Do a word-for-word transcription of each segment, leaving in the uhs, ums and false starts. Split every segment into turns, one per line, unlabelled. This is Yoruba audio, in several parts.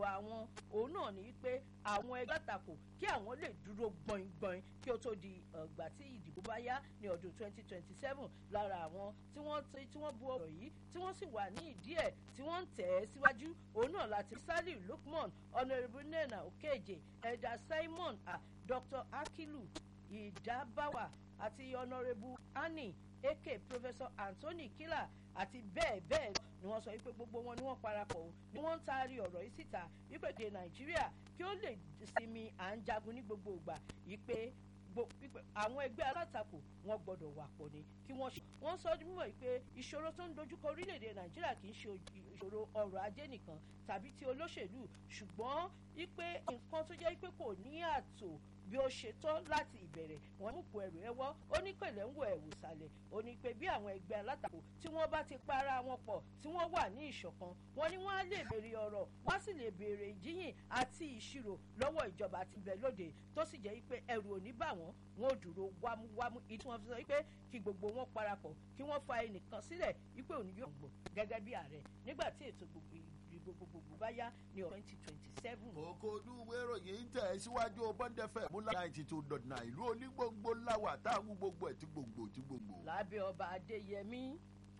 àwọn òun náà ní pé àwọn ẹgbẹ́ àtakò kí àwọn lè dúró gbọ̀ngbọ̀n kí ó tó di ọgbà tí ìdìbò bá yá ní ọdún twenty twenty seven lára àwọn tí wọ́n tí wọ́n bu ọ̀rọ̀ yìí tí wọ́n sì wà ní ìdí ẹ̀ tí wọ́n ń tẹ̀ ẹ́ síwájú òun náà láti Saliu Lukman Honourable Nena Okeje Elder Simon ah, Doctor Akilu Idabawa àti Honourable Annie aka Professor Anthony Killer àti bẹ́ẹ̀ bẹ́ẹ̀ ni wọ́n sọ wípé gbogbo wọn ni wọ́n parapọ̀ o ni wọ́n ń taari ọ̀rọ̀ yìí síta wípé èdè Nàìjíríà kí ó lè sinmi à ń jagun ní gbogbo ìgbà wípé àwọn ẹgbẹ́ alátakò wọn gbọ́dọ̀ wà pọ̀ ni kí wọ́n ṣe. wọ́n sọ ọdún mímọ̀ pé ìṣòro tó ń dojúkọ orílẹ̀-èdè Nàìjíríà kì í ṣe ìṣòro ọrọ̀ ajé nìkan tàbí ti olóṣèlú ṣùgbọ́n wípé nǹkan tó jẹ́ wípé kò ní ààtò bí ó ṣe tọ́ láti ìbẹ̀rẹ̀ wọ́n mú kó ẹrù ẹwọ́ ó ní pẹ̀lẹ́ ń wọ ẹ̀wù sàlẹ̀ ó ní pé bí àwọn ẹgbẹ́ alátakò tí wọ́n bá ti para wọn pọ̀ tí wọ́n wà ní ìṣọ̀kan wọ́n ní wọ́n á lè béèrè ọ̀rọ̀ wọ́n á sì lè béèrè ìjíyìn àti ìṣirò lọ́wọ́ ìjọba àti ibẹ̀ lóde tó sì jẹ́ pé ẹrù ò ní bà wọ́n wọn ò dúró wámúwámú ìtí wọn fi sọ pé kí gbogbo wọn parapọ̀ kí wọ́n fa ẹnìkan sílẹ̀ wípé òní yóò gbọ́ gẹ́gẹ́ bí ààrẹ nígbà tí ètò gbogbo bá yá ní twenty twenty seven.
òkòdú wéròyìn ń tẹ̀ síwájú bọ́ndẹ̀fẹ̀ múlá ninety two dot nine ìlú onígbòǹgbò láwà táwọn gbogbo ẹ̀ tí gbòǹgbò tí gbòǹgbò.
lábẹ́ ọba Adéyẹmí.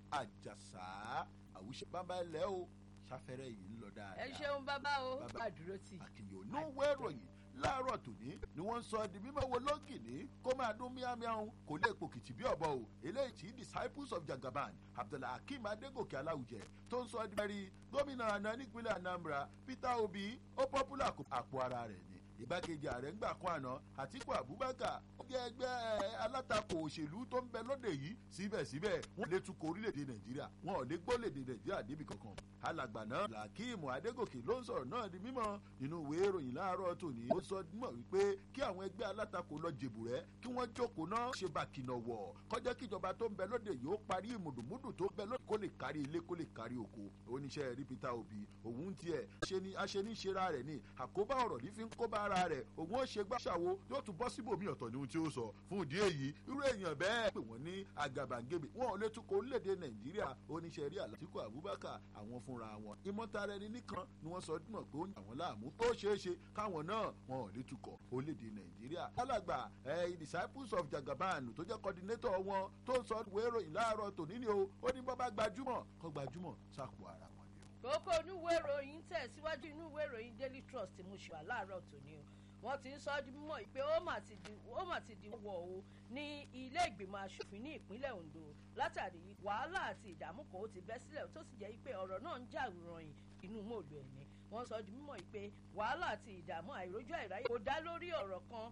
Àjàsá àwùṣe bàbá ilẹ̀ o sáfẹ́rẹ́ yìí ń lọ dáadáa.
ẹ ṣeun bàbá o àdúró tì.
àkìyàn ní wéròyìn láàárọ̀ tòní ni wọ́n ń sọ di mímọ́ wo lókìní kó máa dún míámíáhùn kò lè pòkìtì bí ọ̀bọ o eléyìí tí disciples of Jagaban Abdulhakeem Adégòkè Aláwùjẹ tó ń sọ di mẹ́rin gómìnà àná nípínlẹ̀ Anambra Peter Obi ó popular àpò ara rẹ̀ ni ìgbákejì ààrẹ ń gbà kan àná Àtíkù Abubakar ó jẹ́ ẹgbẹ́ alátakò òṣèlú tó ń bẹ lóde yìí síbẹ̀síbẹ̀ wọ́n lè tukọ̀ orílẹ̀-èdè Nàìjíríà wọn ò lè gbólèdè Nàìjíríà níbi kankan alàgbà náà Hakeem Adégòkè ló ń sọ̀rọ̀ náà di mímọ̀ nínú ìwé ìròyìn láàárọ̀ tòní ó sọ mọ̀ wípé kí àwọn ẹgbẹ́ alátakò lọ jèbù rẹ̀ kí wọ́n jókòó náà ṣe bàkìnà wọ̀ kọjá kíjọba tó ń bẹ lóde yìí ó parí ìmùdùmúdù tó bẹ lóde kó lè kárí ilé kó lè kárí oko oníṣẹ́ rí Peter Obi òun tiẹ̀ aṣeníṣera rẹ̀ ni àkóbá ọ̀rọ̀ ní fi ń kóbá ara rẹ̀ òun ó ṣe gbàṣàwo yóò tún bọ́ síbòmí ọ̀tọ̀ ní ohun tí ó sọ fún ìdí èyí irú èèyàn bẹ́ẹ̀ pé wọ́n ní àgàbàgebè wọn ò lè tukọ̀ orílẹ̀-èdè Nàìjíríà oníṣẹ́ rí Àtíkù Abubakar àwọn fúnra wọn ìmọ̀tara ẹni nìkan ni wọ́n sọ dùnà pé ó ń àwọn láàmú tó ṣeé ṣe káwọn náà wọn ò lè tukọ̀ orílẹ̀-èdè Nàìjíríà alàgbà ẹ̀ disciples of Jagaban tó jẹ́ coordinator wọn tó ń sọ ìwé ìròyìn láàárọ̀ tòní ni o ó ní bọ́bá gbajúmọ̀ kọ́ gbajúmọ̀ sápò ara wọn ni o.
kókó inúwé ìròyìn tẹ̀síwájú inúwé ìròyìn Daily Trust mo ṣe wà láàárọ̀ tòní o wọ́n ti ń sọ di mímọ̀ pé ó mà ti di ó mà ti di wọ̀ o ní ilé ìgbìmọ̀ asòfin ní ìpínlẹ̀ Ondo látàrí wàhálà àti ìdààmú kan ó ti bẹ́ sílẹ̀ tó sì jẹ́ pé ọ̀rọ̀ náà ń jà ròyìn inú mòlù ẹ̀mí wọ́n sọ di mímọ̀ pé wàhálà àti ìdààmú àìrójú àìráyè kò dá lórí ọ̀rọ̀ kan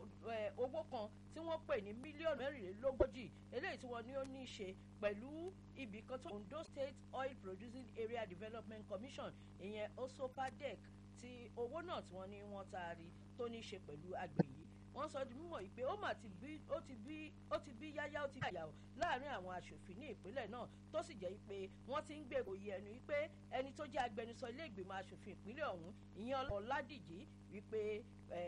owó kan tí wọ́n pè ní mílíọ̀nù mẹ́rìnlélógójì eléyìí tí wọ́n ní ó ní í ṣe pẹ̀lú ibì kan tó Ondo State Oil Producing Area Development Commission ìyẹn osopadec ti owó náà tí wọ́n ní wọ́n taari tó ní í ṣe pẹ̀lú agbègbè yìí wọ́n sọ di mímọ̀ pé ó mà ti bí ó ti bí ó ti bí yáyá ó ti bí àyàwó láàrin àwọn aṣòfin ní ìpínlẹ̀ náà tó sì jẹ́ pé wọ́n ti ń gbèrò yí ẹnu wípé ẹni tó jẹ́ agbẹnusọ ilé ìgbìmọ̀ aṣòfin ìpínlẹ̀ ọ̀hún ìyẹn Ọládìjí wípé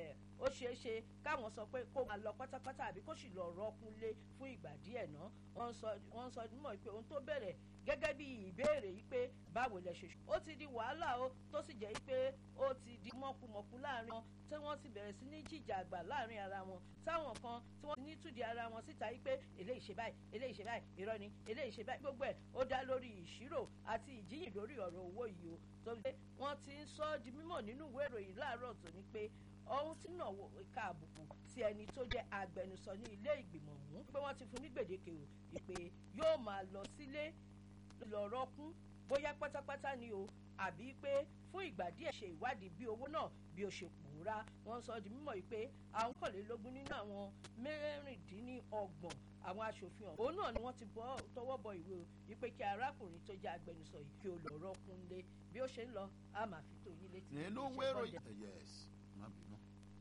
ó ṣeé ṣe káwọn sọ pé kó máa lọ pátápátá àbí kó sì lọ rọ́kúnlé fún ìgbà díẹ̀ náà wọ́n sọ di mímọ̀ pé ohun tó bẹ̀rẹ̀ gẹ́gẹ́ bí ìbéèrè yìí pé báwo lẹ ṣe ṣe ó ti di wàhálà o tó sì jẹ́ pé ó ti di mọ́kùmọ́kù láàrin wọn tí wọ́n ti bẹ̀rẹ̀ sí ní jìjà àgbà láàrin ara wọn táwọn kan tí wọ́n ti ní túdi ara wọn síta yìí pé eléyìí ṣe báyìí eléyìí ṣe báyìí irọ́ ni eléyìí ṣe báyìí gbogbo ẹ̀ ó dá lórí ìṣirò àti ìjíyìn lórí ọ̀rọ̀ owó yìí o tó lé wọ́n ti ń sọ di mímọ̀ nínú ìwé ìròyìn láàárọ̀ tòní pé ohun tí náà wọ ìka àbùkù sí ẹni tó jẹ́ agbẹnusọ ní ilé ìgbìmọ̀ ọ̀hún pé wọ́n ti fún ní gbèdéke o ìpè yóò máa lọ sílé lọ́rọ́ kún bóyá pátápátá ni o àbí pé fún ìgbà díẹ̀ ṣe ìwádìí bí owó náà bí ó ṣe pòórá wọ́n sọ di mímọ̀ pé àwọn kọ̀lélógún nínú àwọn mẹ́rìndínlọ́gbọ̀n àwọn aṣòfin ọ̀hún òun náà ni wọ́n ti tọwọ́ bọ ìwé o wípé kí arákùnrin tó jẹ́ agbẹnusọ yìí kí o lọ́rọ́ kún lé bí ó ṣe ń lọ a máa fi tó yín létí.
nínú wẹ́rọ yes má bínú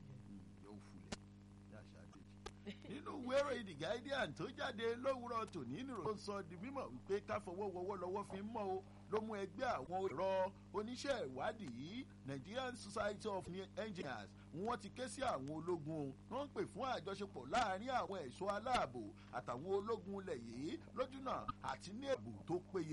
yóò fulẹ̀ yá ṣáájú nínú wẹ́rọ The Guardian tó jáde lówùúrọ̀ tòní nìrò tó ń sọ di mímọ̀ wípé ká fọwọ́ wọwọ́ lọ́wọ́ fi ń mọ́ o ló mú ẹgbẹ́ àwọn ẹ̀rọ oníṣẹ́ ìwádìí Nigerian Society of Engineers wọ́n ti ké sí àwọn ológun wọ́n ń pè fún àjọṣepọ̀ láàrin àwọn ẹ̀ṣọ́ aláàbò àtàwọn ológun ilẹ̀ yìí lójúnà àti ní ẹ̀bù tó péye